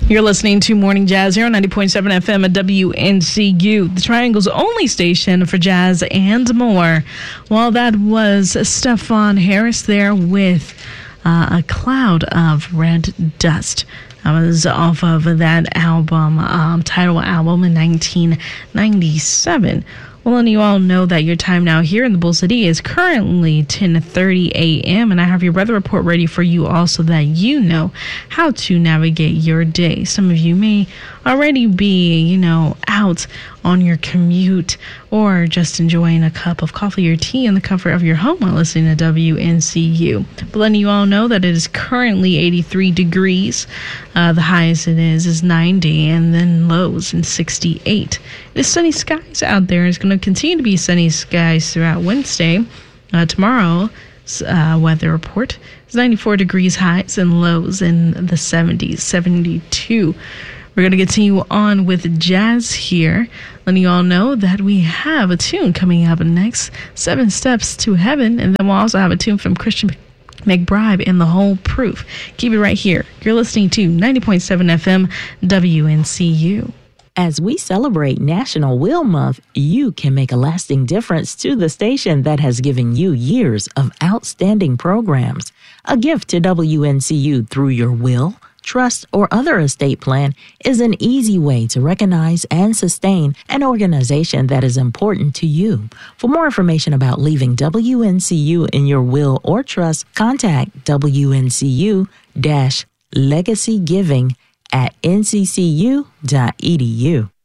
You're listening to Morning Jazz here on 90.7 FM at WNCU, the Triangle's only station for jazz and more. Well, that was Stefan Harris there with A Cloud of Red Dust. That was off of that album, title album in 1997. Well, and you all know that your time now here in the Bull City is currently 10:30 a.m. and I have your weather report ready for you all so that you know how to navigate your day. Some of you may already be, out on your commute or just enjoying a cup of coffee or tea in the comfort of your home while listening to WNCU. But letting you all know that it is currently 83 degrees. The highest it is 90 and then lows in 68. It is sunny skies out there. It's going to continue to be sunny skies throughout Wednesday. Tomorrow's weather report is 94 degrees highs and lows in the 70s, 72. We're going to continue on with jazz here, letting you all know that we have a tune coming up next, 7 Steps to Heaven, and then we'll also have a tune from Christian McBride and The Whole Proof. Keep it right here. You're listening to 90.7 FM WNCU. As we celebrate National Will Month, you can make a lasting difference to the station that has given you years of outstanding programs. A gift to WNCU through your will, trust, or other estate plan is an easy way to recognize and sustain an organization that is important to you. For more information about leaving WNCU in your will or trust, contact WNCU-legacygiving@nccu.edu.